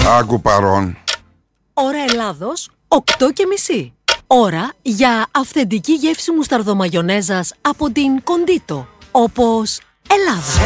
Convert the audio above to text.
Άκου παρών. Ώρα Ελλάδος, 8:30. Ώρα για αυθεντική γεύση μουσταρδομαγιονέζας από την Κοντίτο. Όπως Ελλάδα.